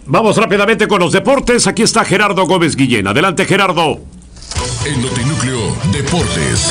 Vamos rápidamente con los deportes. Aquí está Gerardo Gómez Guillén. Adelante, Gerardo. En Notinúcleo Deportes.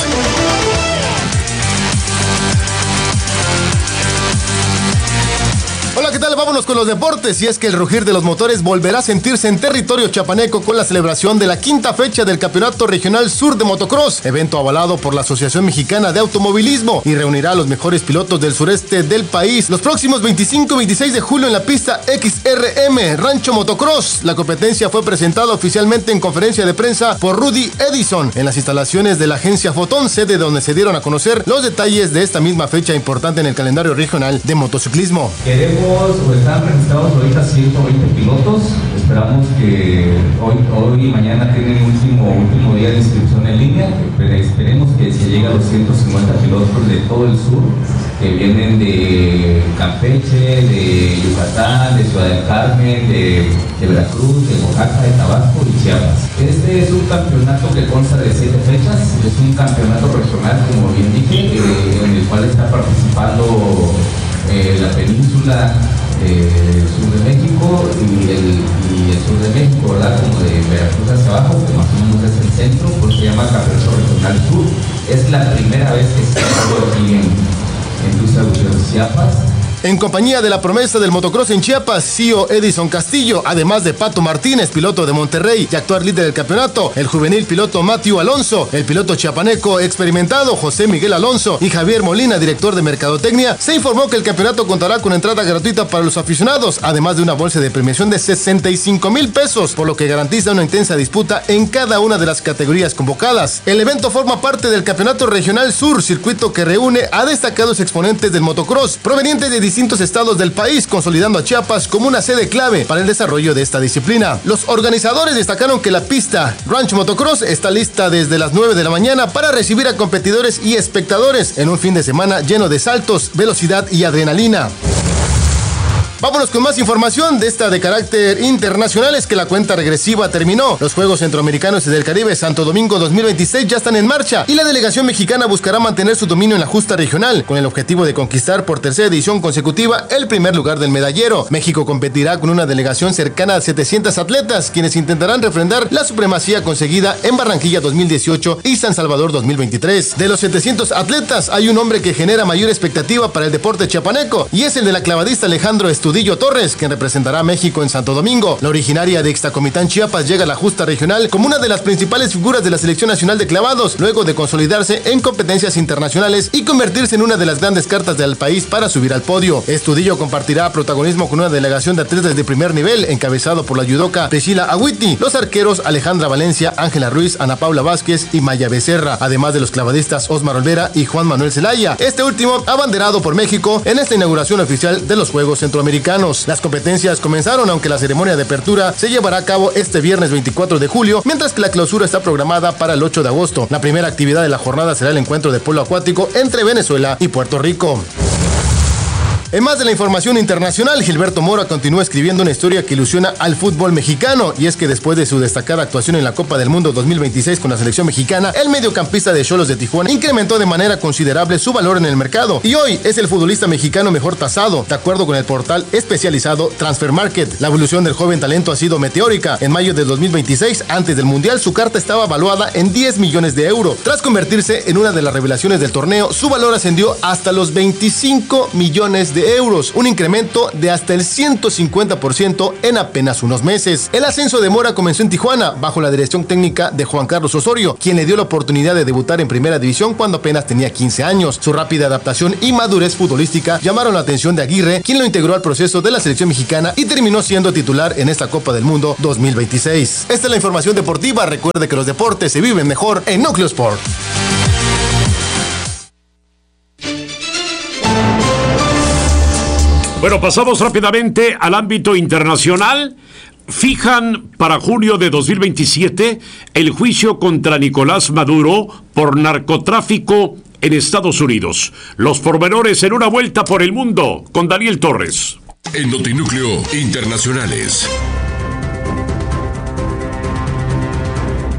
Hola, ¿qué tal? Vámonos con los deportes. Y es que el rugir de los motores volverá a sentirse en territorio chapaneco con la celebración de la quinta fecha del Campeonato Regional Sur de Motocross, evento avalado por la Asociación Mexicana de Automovilismo y reunirá a los mejores pilotos del sureste del país los próximos 25 y 26 de julio en la pista XRM Rancho Motocross. La competencia fue presentada oficialmente en conferencia de prensa por Rudy Edison en las instalaciones de la agencia Fotón, sede donde se dieron a conocer los detalles de esta misma fecha importante en el calendario regional de motociclismo. Están registrados ahorita 120 pilotos. Esperamos que hoy y mañana tienen último día de inscripción en línea. Esperemos que se llegue a los 150 pilotos de todo el sur, que vienen de Campeche, de Yucatán, de Ciudad del Carmen, de Veracruz, de Oaxaca, de Tabasco y Chiapas. Este es un campeonato que consta de 7 fechas. Es un campeonato regional, como bien dije, en el cual está participando la península sur de México y el sur de México, ¿verdad? Como de Veracruz hacia abajo, que más o menos es el centro, pues se llama Campeonato Regional Sur. Es la primera vez que se hace aquí en Luis Gutiérrez, Chiapas. En compañía de la promesa del motocross en Chiapas, CEO Edison Castillo, además de Pato Martínez, piloto de Monterrey y actual líder del campeonato, el juvenil piloto Matthew Alonso, el piloto chiapaneco experimentado José Miguel Alonso y Javier Molina, director de Mercadotecnia, se informó que el campeonato contará con entrada gratuita para los aficionados, además de una bolsa de premiación de 65,000 pesos, por lo que garantiza una intensa disputa en cada una de las categorías convocadas. El evento forma parte del Campeonato Regional Sur, circuito que reúne a destacados exponentes del motocross provenientes de distintos estados del país, consolidando a Chiapas como una sede clave para el desarrollo de esta disciplina. Los organizadores destacaron que la pista Rancho Motocross está lista desde las 9 de la mañana para recibir a competidores y espectadores en un fin de semana lleno de saltos, velocidad y adrenalina. Vámonos con más información de esta de carácter internacional. Es que la cuenta regresiva terminó. Los Juegos Centroamericanos y del Caribe Santo Domingo 2026 ya están en marcha y la delegación mexicana buscará mantener su dominio en la justa regional con el objetivo de conquistar por tercera edición consecutiva el primer lugar del medallero. México competirá con una delegación cercana a 700 atletas, quienes intentarán refrendar la supremacía conseguida en Barranquilla 2018 y San Salvador 2023. De los 700 atletas hay un hombre que genera mayor expectativa para el deporte chiapaneco y es el de la clavadista Alejandro Estudillo Torres, quien representará a México en Santo Domingo. La originaria de Ixtacomitán, Chiapas, llega a la justa regional como una de las principales figuras de la selección nacional de clavados, luego de consolidarse en competencias internacionales y convertirse en una de las grandes cartas del país para subir al podio. Estudillo compartirá protagonismo con una delegación de atletas de primer nivel, encabezado por la judoka Priscila Agüiti, los arqueros Alejandra Valencia, Ángela Ruiz, Ana Paula Vázquez y Maya Becerra, además de los clavadistas Osmar Olvera y Juan Manuel Zelaya, este último abanderado por México en esta inauguración oficial de los Juegos Centroamericanos. Las competencias comenzaron, aunque la ceremonia de apertura se llevará a cabo este viernes 24 de julio, mientras que la clausura está programada para el 8 de agosto. La primera actividad de la jornada será el encuentro de polo acuático entre Venezuela y Puerto Rico. En más de la información internacional, Gilberto Mora continúa escribiendo una historia que ilusiona al fútbol mexicano, y es que después de su destacada actuación en la Copa del Mundo 2026 con la selección mexicana, el mediocampista de Xolos de Tijuana incrementó de manera considerable su valor en el mercado, y hoy es el futbolista mexicano mejor tasado, de acuerdo con el portal especializado Transfer Market. La evolución del joven talento ha sido meteórica. En mayo de 2026, antes del Mundial, su carta estaba valuada en 10 millones de euros. Tras convertirse en una de las revelaciones del torneo, su valor ascendió hasta los 25 millones de euros, un incremento de hasta el 150% en apenas unos meses. El ascenso de Mora comenzó en Tijuana, bajo la dirección técnica de Juan Carlos Osorio, quien le dio la oportunidad de debutar en primera división cuando apenas tenía 15 años. Su rápida adaptación y madurez futbolística llamaron la atención de Aguirre, quien lo integró al proceso de la selección mexicana y terminó siendo titular en esta Copa del Mundo 2026. Esta es la información deportiva. Recuerde que los deportes se viven mejor en Núcleo Sport. Bueno, pasamos rápidamente al ámbito internacional. Fijan para junio de 2027 el juicio contra Nicolás Maduro por narcotráfico en Estados Unidos. Los pormenores en una vuelta por el mundo con Daniel Torres. En Notinúcleo Internacionales.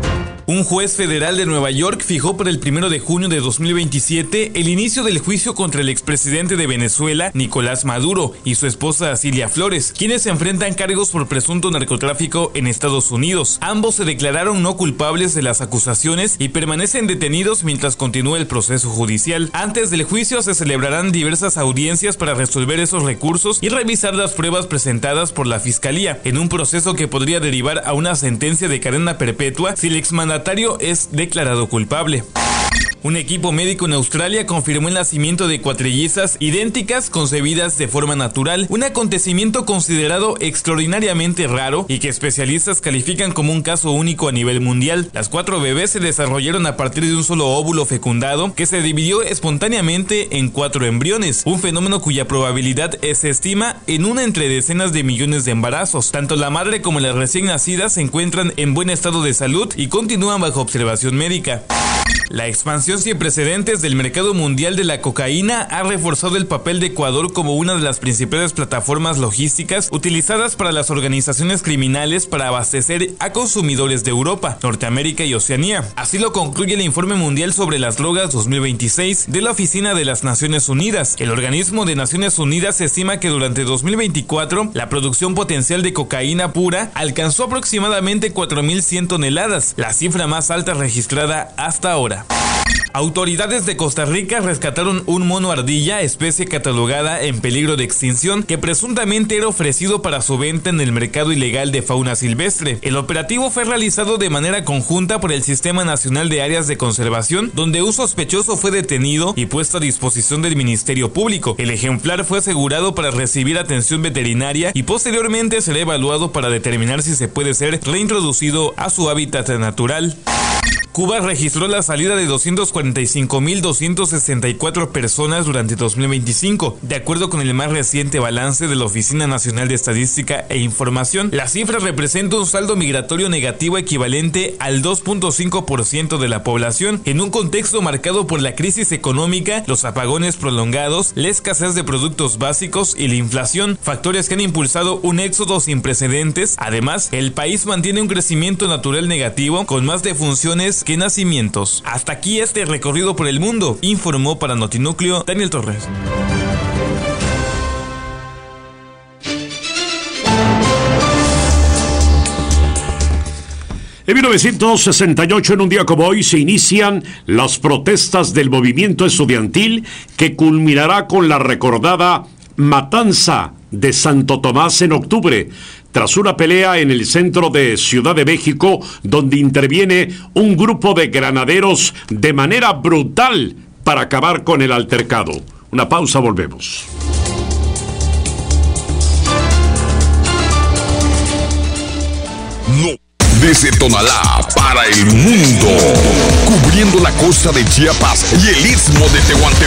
Un juez federal de Nueva York fijó para el 1 de junio de 2027 el inicio del juicio contra el expresidente de Venezuela, Nicolás Maduro, y su esposa Cilia Flores, quienes se enfrentan cargos por presunto narcotráfico en Estados Unidos. Ambos se declararon no culpables de las acusaciones y permanecen detenidos mientras continúa el proceso judicial. Antes del juicio se celebrarán diversas audiencias para resolver esos recursos y revisar las pruebas presentadas por la Fiscalía, en un proceso que podría derivar a una sentencia de cadena perpetua si el exmandatario es declarado culpable. Un equipo médico en Australia confirmó el nacimiento de cuatrillizas idénticas concebidas de forma natural, un acontecimiento considerado extraordinariamente raro y que especialistas califican como un caso único a nivel mundial. Las 4 bebés se desarrollaron a partir de un solo óvulo fecundado que se dividió espontáneamente en 4 embriones, un fenómeno cuya probabilidad se estima en una entre decenas de millones de embarazos. Tanto la madre como las recién nacidas se encuentran en buen estado de salud y continúan bajo observación médica. La expansión sin precedentes del mercado mundial de la cocaína ha reforzado el papel de Ecuador como una de las principales plataformas logísticas utilizadas para las organizaciones criminales para abastecer a consumidores de Europa, Norteamérica y Oceanía. Así lo concluye el Informe Mundial sobre las Drogas 2026 de la Oficina de las Naciones Unidas. El organismo de Naciones Unidas estima que durante 2024 la producción potencial de cocaína pura alcanzó aproximadamente 4.100 toneladas, la cifra más alta registrada hasta ahora. Autoridades de Costa Rica rescataron un mono ardilla, especie catalogada en peligro de extinción, que presuntamente era ofrecido para su venta en el mercado ilegal de fauna silvestre. El operativo fue realizado de manera conjunta por el Sistema Nacional de Áreas de Conservación, donde un sospechoso fue detenido y puesto a disposición del Ministerio Público. El ejemplar fue asegurado para recibir atención veterinaria y posteriormente será evaluado para determinar si se puede ser reintroducido a su hábitat natural. Cuba registró la salida de 245.264 personas durante 2025. De acuerdo con el más reciente balance de la Oficina Nacional de Estadística e Información, la cifra representa un saldo migratorio negativo equivalente al 2.5% de la población, en un contexto marcado por la crisis económica, los apagones prolongados, la escasez de productos básicos y la inflación, factores que han impulsado un éxodo sin precedentes. Además, el país mantiene un crecimiento natural negativo, con más defunciones que nacimientos. Hasta aquí este recorrido por el mundo, informó para Notinúcleo Daniel Torres. En 1968, en un día como hoy, se inician las protestas del movimiento estudiantil que culminará con la recordada Matanza de Santo Tomás en octubre, tras una pelea en el centro de Ciudad de México, donde interviene un grupo de granaderos de manera brutal para acabar con el altercado. Una pausa, volvemos. No. Desde Tonalá para el mundo, cubriendo la costa de Chiapas y el istmo de Tehuantepec.